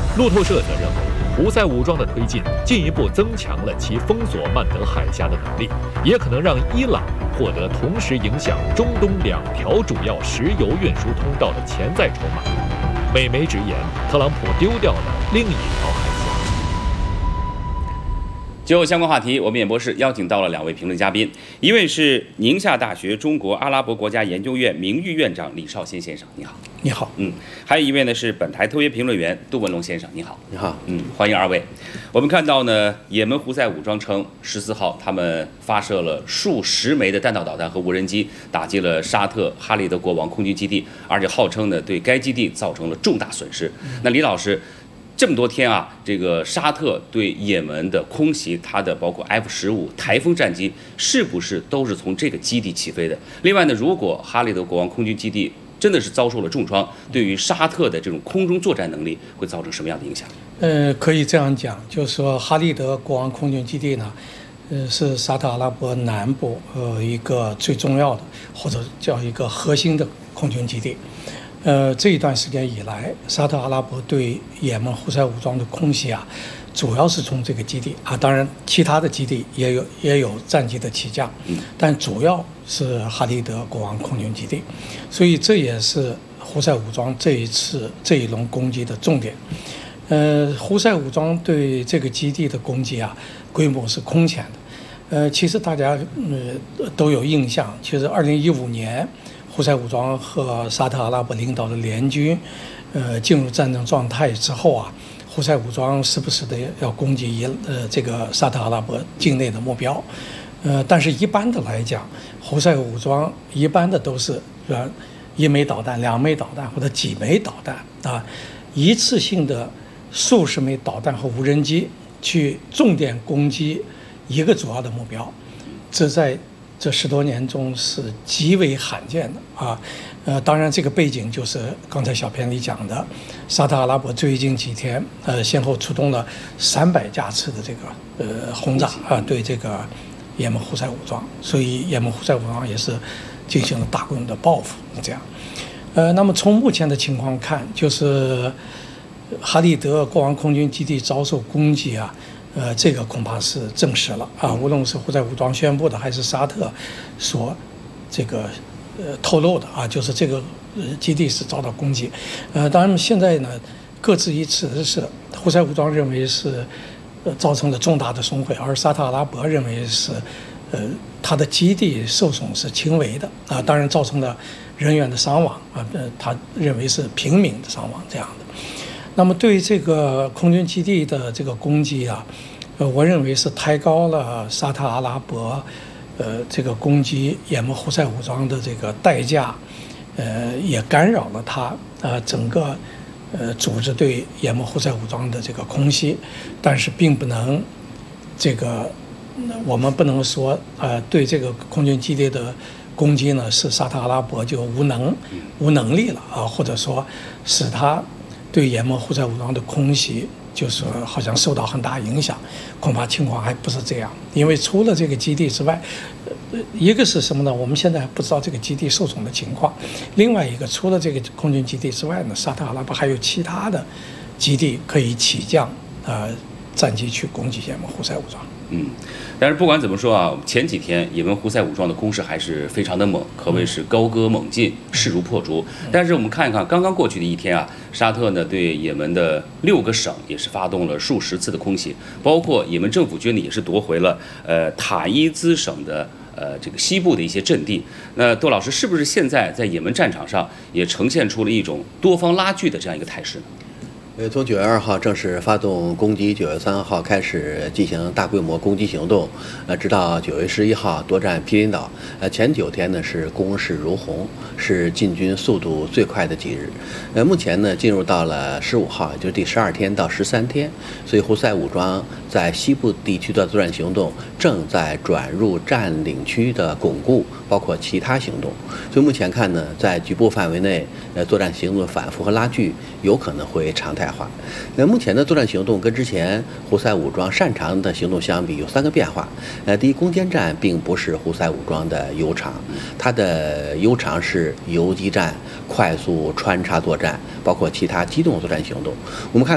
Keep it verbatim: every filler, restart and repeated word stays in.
路透社则认为，胡塞武装的推进进一步增强了其封锁曼德海峡的能力，也可能让伊朗获得同时影响中东两条主要石油运输通道的潜在筹码。美媒直言，特朗普丢掉了另一条海峡。 就相关话题，我们演播室邀请到了两位评论嘉宾，一位是宁夏大学中国阿拉伯国家研究院名誉院长李绍先先生，你好。 你好。 嗯，还有一位呢是本台特约评论员杜文龙先生，你好。 你好。 嗯，欢迎二位。我们看到呢，也门胡塞武装称十四号他们发射了数十枚的弹道导弹和无人机，打击了沙特哈利德国王空军基地，而且号称呢对该基地造成了重大损失。那李老师，这么多天啊，这个沙特对也门的空袭，它的包括 F 十五台风战机，是不是都是从这个基地起飞的？另外呢，如果哈利德国王空军基地真的是遭受了重创，对于沙特的这种空中作战能力会造成什么样的影响？ 呃，可以这样讲，就是说哈利德国王空军基地呢，呃，是沙特阿拉伯南部呃一个最重要的，或者叫一个核心的空军基地。呃，这一段时间以来，沙特阿拉伯对也门胡塞武装的空袭啊，主要是从这个基地啊，当然其他的基地也有也有战机的起降，但主要是哈利德国王空军基地，所以这也是胡塞武装这一次这一轮攻击的重点。呃，胡塞武装对这个基地的攻击啊，规模是空前的。呃，其实大家呃都有印象，其实二零一五年。胡塞武装和沙特阿拉伯领导的联军，呃，进入战争状态之后啊，胡塞武装时不时的要攻击伊呃这个沙特阿拉伯境内的目标，呃，但是一般的来讲，胡塞武装一般的都是呃一枚导弹、两枚导弹或者几枚导弹啊，一次性的数十枚导弹和无人机去重点攻击一个主要的目标，这在这十多年中是极为罕见的啊，呃，当然这个背景就是刚才小片里讲的，沙特阿拉伯最近几天呃先后出动了三百架次的这个呃轰炸啊，对这个也门胡塞武装，所以也门胡塞武装也是进行了大规模的报复，这样，呃，那么从目前的情况看，就是哈利德国王空军基地遭受攻击啊。呃，这个恐怕是证实了啊！无论是胡塞武装宣布的，还是沙特所这个呃透露的啊，就是这个呃基地是遭到攻击。呃，当然现在呢，各执一词的是，胡塞武装认为是呃造成了重大的损毁，而沙特阿拉伯认为是呃它的基地受损是轻微的啊，当然造成了人员的伤亡啊，呃，他认为是平民的伤亡这样的。那么对于这个空军基地的这个攻击啊，呃，我认为是抬高了沙特阿拉伯，呃，这个攻击也门胡塞武装的这个代价，呃，也干扰了他呃整个呃组织对也门胡塞武装的这个空袭，但是并不能这个我们不能说呃对这个空军基地的攻击呢是沙特阿拉伯就无能无能力了啊，或者说使他对也门胡塞武装的空袭，就是好像受到很大影响，恐怕情况还不是这样。因为除了这个基地之外，呃，一个是什么呢？我们现在还不知道这个基地受损的情况。另外一个，除了这个空军基地之外呢，沙特阿拉伯还有其他的基地可以起降呃战机去攻击也门胡塞武装。 嗯，但是不管怎么说啊，前几天也门胡塞武装的攻势还是非常的猛，可谓是高歌猛进，势如破竹。但是我们看一看刚刚过去的一天啊，沙特呢对也门的六个省也是发动了数十次的空袭，包括也门政府军呢也是夺回了呃塔伊兹省的呃这个西部的一些阵地。那窦老师，是不是现在在也门战场上也呈现出了一种多方拉锯的这样一个态势呢？ 呃，从九月二号正式发动攻击，九月三号开始进行大规模攻击行动，呃，直到九月十一号夺占毗邻岛。呃，前九天呢是攻势如虹，是进军速度最快的几日。呃，目前呢进入到了十五号，也就是第十二天到十三天，所以胡塞武装在西部地区的作战行动正在转入占领区的巩固，包括其他行动。所以目前看呢，在局部范围内，呃，作战行动的反复和拉锯有可能会常态化。那目前的作战行动跟之前胡塞武装擅长的行动相比，有三个变化。呃，第一，攻坚战并不是胡塞武装的优长，它的优长是游击战、快速穿插作战，包括其他机动作战行动。我们看